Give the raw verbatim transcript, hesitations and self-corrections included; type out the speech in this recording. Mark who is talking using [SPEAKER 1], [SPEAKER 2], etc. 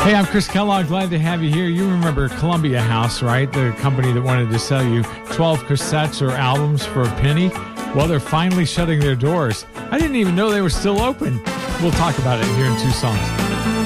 [SPEAKER 1] Hey, I'm Chris Kellogg. Glad to have you here. You remember Columbia House, right? The company that wanted to sell you twelve cassettes or albums for a penny. Well, they're finally shutting their doors. I didn't even know they were still open. We'll talk about it here in two songs.